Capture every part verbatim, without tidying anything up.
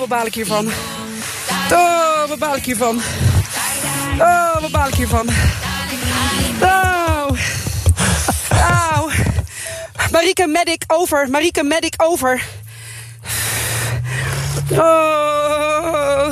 wat baal ik hiervan. Oh, wat baal ik hiervan. Oh, wat baal ik hiervan. Oh. Oh. Marieke Medic over. Marieke Medic over. Oh.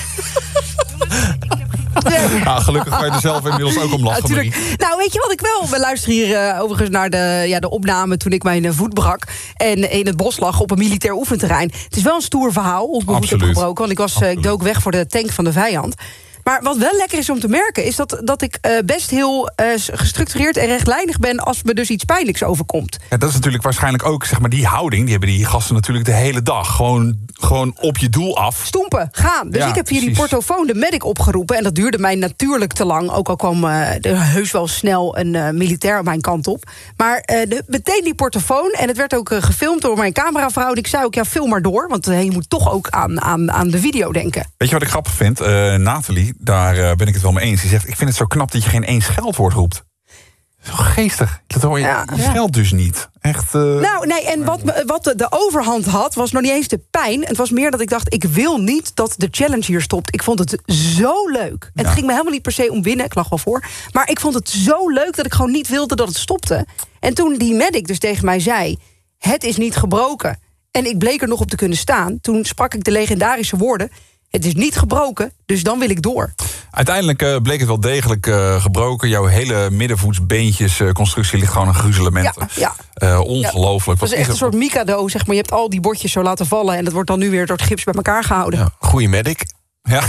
Ja. Ah, gelukkig kan je er zelf inmiddels ook om lachen, Marie. Nou, weet je wat ik wel... We luisteren hier uh, overigens naar de, ja, de opname toen ik mijn uh, voet brak... en in het bos lag op een militair oefenterrein. Het is wel een stoer verhaal, hoe ik mijn voet heb gebroken... want ik, was, uh, ik dook weg voor de tank van de vijand. Maar wat wel lekker is om te merken... is dat, dat ik uh, best heel uh, gestructureerd en rechtlijnig ben... als me dus iets pijnlijks overkomt. Ja, dat is natuurlijk waarschijnlijk ook, zeg maar, die houding... die hebben die gasten natuurlijk de hele dag. Gewoon, gewoon op je doel af. Stoempen, gaan. Dus ja, ik heb via precies. die portofoon de medic opgeroepen... en dat duurde mij natuurlijk te lang. Ook al kwam uh, er heus wel snel een uh, militair op mijn kant op. Maar uh, de, meteen die portofoon... en het werd ook uh, gefilmd door mijn cameravrouw... en ik zei ook, ja, film maar door... want uh, je moet toch ook aan, aan, aan de video denken. Weet je wat ik grappig vind? Uh, Nathalie, daar uh, ben ik het wel mee eens. Die zegt, ik vind het zo knap dat je geen één scheldwoord roept. Zo geestig. Dat hoor je, ja, je ja. scheldt dus niet. Echt. Uh... Nou, nee, en wat, wat de, de overhand had, was nog niet eens de pijn. Het was meer dat ik dacht, ik wil niet dat de challenge hier stopt. Ik vond het zo leuk. Ja. Het ging me helemaal niet per se om winnen, ik lag wel voor. Maar ik vond het zo leuk dat ik gewoon niet wilde dat het stopte. En toen die medic dus tegen mij zei, het is niet gebroken. En ik bleek er nog op te kunnen staan. Toen sprak ik de legendarische woorden, het is niet gebroken, dus dan wil ik door. Uiteindelijk uh, bleek het wel degelijk uh, gebroken. Jouw hele middenvoetsbeentjesconstructie uh, ligt gewoon een gruzelement. Ja, ja. Uh, ongelooflijk. Ja. Dat is echt een soort Mikado, zeg maar. Je hebt al die bordjes zo laten vallen... en dat wordt dan nu weer door het gips bij elkaar gehouden. Ja, goeie medic. Ja.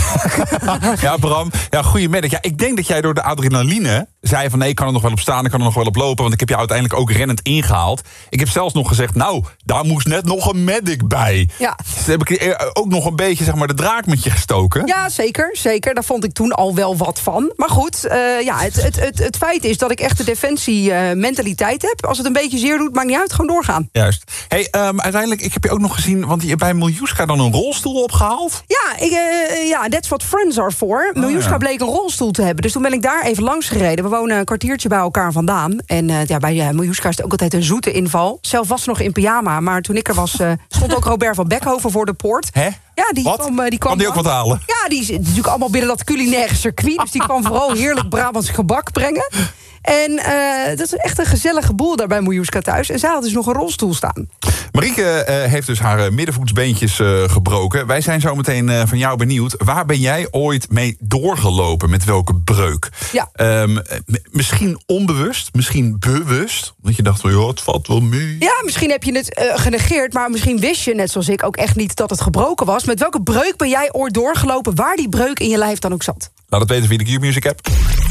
ja, Bram. Ja, goeie medic. Ja, ik denk dat jij door de adrenaline zei van... nee, ik kan er nog wel op staan, ik kan er nog wel op lopen... want ik heb je uiteindelijk ook rennend ingehaald. Ik heb zelfs nog gezegd, nou, daar moest net nog een medic bij. Ja. Dus heb ik ook nog een beetje, zeg maar, de draak met je gestoken. Ja, zeker, zeker. Daar vond ik toen al wel wat van. Maar goed, uh, ja, het, het, het, het feit is dat ik echt de defensie-mentaliteit uh, heb. Als het een beetje zeer doet, maakt niet uit, gewoon doorgaan. Juist. Hey, um, uiteindelijk, ik heb je ook nog gezien... want je hebt bij Miljuska dan een rolstoel opgehaald? Ja, ik, uh, ja, that's what friends are for. Oh, Miljuska ja. bleek een rolstoel te hebben. Dus toen ben ik daar even langs gereden. We wonen een kwartiertje bij elkaar vandaan. En uh, ja, bij uh, Miljuska is het ook altijd een zoete inval. Zelf was ze nog in pyjama, maar toen ik er was... Uh, stond ook Robert van Beckhoven voor de poort. Hè? Ja, die wat? kwam, uh, die kwam kan die ook wat halen? Ja, die is natuurlijk allemaal binnen dat culinaire circuit. Dus die kwam vooral heerlijk Brabants gebak brengen. En uh, dat is echt een gezellige boel daar bij Miljuska thuis. En zij had dus nog een rolstoel staan. Marieke uh, heeft dus haar uh, middenvoetsbeentjes uh, gebroken. Wij zijn zo meteen uh, van jou benieuwd. Waar ben jij ooit mee doorgelopen? Met welke breuk? Ja. Um, m- misschien onbewust, misschien bewust. Dat je dacht, van, ja, het valt wel mee. Ja, misschien heb je het uh, genegeerd. Maar misschien wist je, net zoals ik, ook echt niet dat het gebroken was. Met welke breuk ben jij ooit doorgelopen? Waar die breuk in je lijf dan ook zat? Laat het weten via de Q-Music app.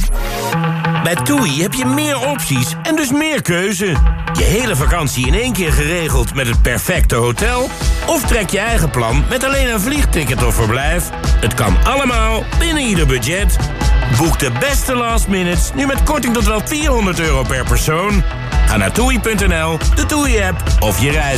Bij TUI heb je meer opties en dus meer keuze. Je hele vakantie in één keer geregeld met het perfecte hotel? Of trek je eigen plan met alleen een vliegticket of verblijf? Het kan allemaal binnen ieder budget. Boek de beste last minutes nu met korting tot wel vierhonderd euro per persoon. Ga naar toei punt n l, de TUI-app of je reis.